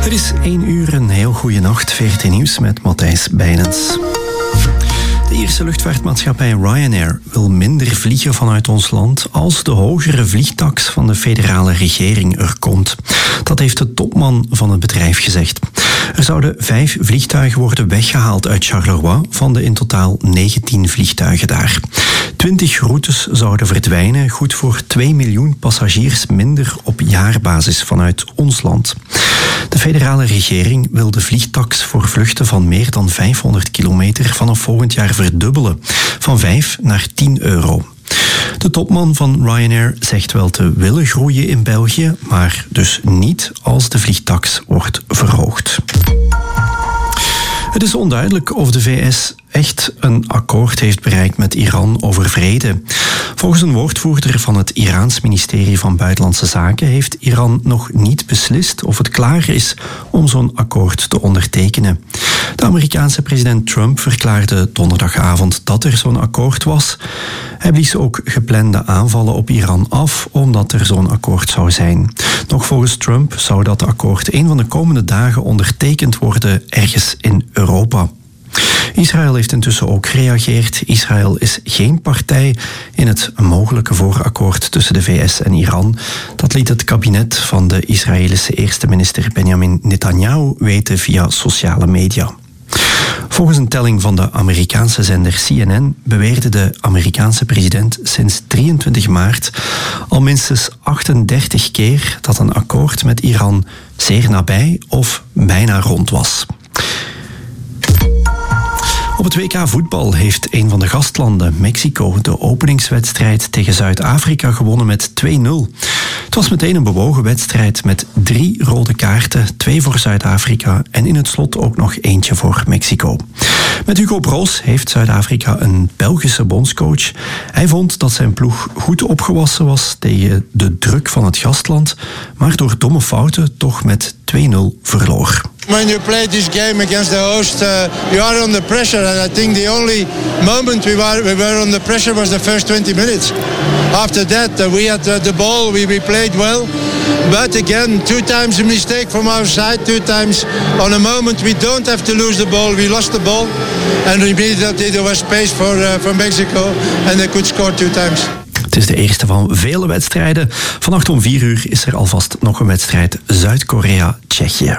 Het is 1 uur, een heel goede nacht. VRT Nieuws met Matthijs Bijnens. De Ierse luchtvaartmaatschappij Ryanair wil minder vliegen vanuit ons land als de hogere vliegtaks van de federale regering er komt. Dat heeft de topman van het bedrijf gezegd. Er zouden 5 vliegtuigen worden weggehaald uit Charleroi van de in totaal 19 vliegtuigen daar. 20 routes zouden verdwijnen, goed voor 2 miljoen passagiers minder op jaarbasis vanuit ons land. De federale regering wil de vliegtaks voor vluchten van meer dan 500 kilometer vanaf volgend jaar verdubbelen, van 5 naar 10 euro. De topman van Ryanair zegt wel te willen groeien in België, maar dus niet als de vliegtaks wordt verhoogd. Het is onduidelijk of de VS echt een akkoord heeft bereikt met Iran over vrede. Volgens een woordvoerder van het Iraans ministerie van Buitenlandse Zaken heeft Iran nog niet beslist of het klaar is om zo'n akkoord te ondertekenen. De Amerikaanse president Trump verklaarde donderdagavond dat er zo'n akkoord was. Hij blies ook geplande aanvallen op Iran af omdat er zo'n akkoord zou zijn. Nog volgens Trump zou dat akkoord een van de komende dagen ondertekend worden ergens in Europa. Israël heeft intussen ook gereageerd. Israël is geen partij in het mogelijke voorakkoord tussen de VS en Iran. Dat liet het kabinet van de Israëlische eerste minister Benjamin Netanyahu weten via sociale media. Volgens een telling van de Amerikaanse zender CNN beweerde de Amerikaanse president sinds 23 maart al minstens 38 keer dat een akkoord met Iran zeer nabij of bijna rond was. Op het WK voetbal heeft een van de gastlanden, Mexico, de openingswedstrijd tegen Zuid-Afrika gewonnen met 2-0. Het was meteen een bewogen wedstrijd met 3 rode kaarten, 2 voor Zuid-Afrika en in het slot ook nog eentje voor Mexico. Met Hugo Broos heeft Zuid-Afrika een Belgische bondscoach. Hij vond dat zijn ploeg goed opgewassen was tegen de druk van het gastland, maar door domme fouten toch met 2-0 verloor. When you play this game against the host, you are under pressure. And I think the only moment we were under pressure was the first 20 minutes. After that, we had the ball, we played well. But again, 2 times a mistake from our side, 2 times on a moment we don't have to lose the ball. We lost the ball. And immediately there was space for Mexico. And they could score 2 times. Het is de eerste van vele wedstrijden. Vannacht om 4 uur is er alvast nog een wedstrijd Zuid-Korea-Tsjechië.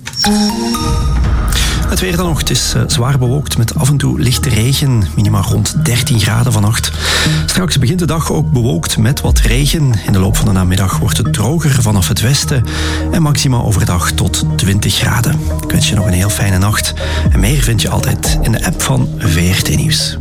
Het weer dan nog. Het is zwaar bewolkt met af en toe lichte regen. Minima rond 13 graden vannacht. Straks begint de dag ook bewolkt met wat regen. In de loop van de namiddag wordt het droger vanaf het westen. En maxima overdag tot 20 graden. Ik wens je nog een heel fijne nacht. En meer vind je altijd in de app van VRT Nieuws.